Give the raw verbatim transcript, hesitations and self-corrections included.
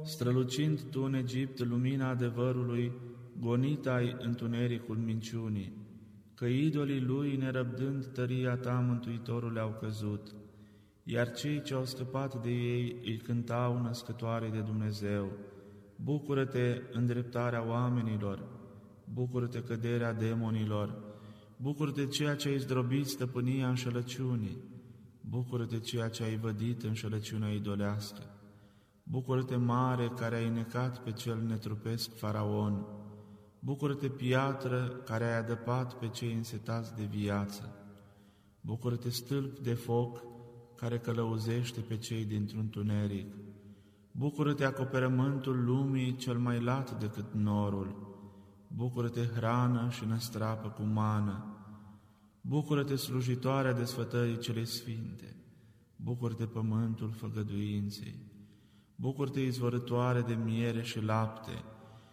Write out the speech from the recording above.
strălucind Tu în Egipt lumina adevărului, gonit ai întunericul minciunii, că idolii lui, nerăbdând tăria Ta, Mântuitorul, au căzut, iar cei ce au scăpat de ei îi cântau născătoare de Dumnezeu. Bucură-te îndreptarea oamenilor, bucură-te căderea demonilor, bucură-te ceea ce ai zdrobit stăpânia înșelăciunii, bucură-te ceea ce ai vădit înșelăciunea idolească, bucură-te mare care ai necat pe cel netrupesc Faraon, bucură-te piatră care ai adăpat pe cei însetați de viață, bucură-te stâlp de foc care călăuzește pe cei dintr-un tuneric, bucură-te acoperământul lumii cel mai lat decât norul, bucură-te hrană și năstrapă cu mană, bucură-te slujitoarea desfătării cele sfinte, bucură-te pământul făgăduinței, bucură-te izvorătoare de miere și lapte,